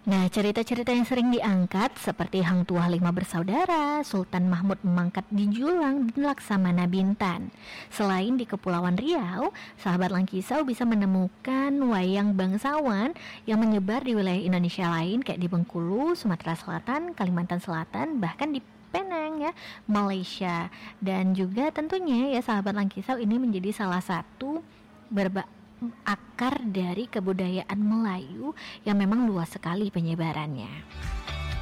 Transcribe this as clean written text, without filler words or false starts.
Nah, cerita-cerita yang sering diangkat seperti Hang Tuah Lima Bersaudara, Sultan Mahmud Memangkat di Julang, dan Laksamana Bintan. Selain di Kepulauan Riau, sahabat Langkisau bisa menemukan wayang bangsawan yang menyebar di wilayah Indonesia lain kayak di Bengkulu, Sumatera Selatan, Kalimantan Selatan, bahkan di Penang ya, Malaysia. Dan juga tentunya ya sahabat Langkisau ini menjadi salah satu akar dari kebudayaan Melayu yang memang luas sekali penyebarannya.